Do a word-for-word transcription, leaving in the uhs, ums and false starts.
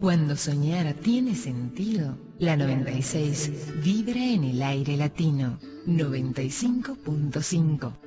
Cuando soñar tiene sentido, la noventa y seis vibra en el aire latino. noventa y cinco punto cinco.